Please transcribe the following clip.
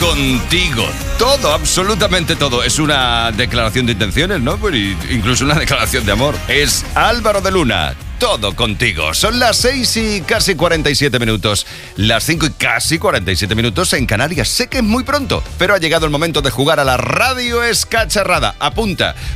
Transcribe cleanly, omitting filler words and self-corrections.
contigo. Todo, absolutamente todo. Es una declaración de intenciones, ¿no? Pues incluso una declaración de amor. Es Álvaro de Luna. Todo contigo. Son las 6 y casi 47 minutos. Las 5 y casi 47 minutos en Canarias. Sé que es muy pronto, pero ha llegado el momento de jugar a la radio escacharrada. Apunta.